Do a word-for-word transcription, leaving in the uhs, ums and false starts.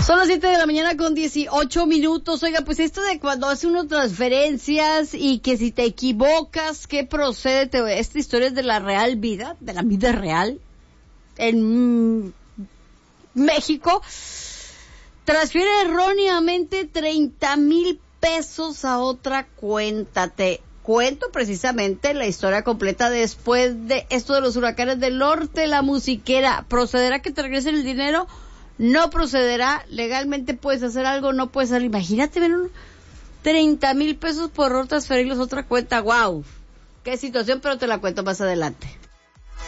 Son las siete de la mañana con dieciocho minutos. Oiga, pues esto de cuando hace uno transferencias y que si te equivocas, ¿qué procede? Te- Esta historia es de la real vida, de la vida real. En mm, México, transfiere erróneamente treinta mil pesos a otra cuenta. Te cuento precisamente la historia completa después de esto de los huracanes del norte. La musiquera, ¿procederá que te regresen el dinero? No procederá. Legalmente puedes hacer algo, no puedes hacer. Imagínate, ven, treinta mil pesos por transferirlos a otra cuenta. Wow, qué situación, pero te la cuento más adelante.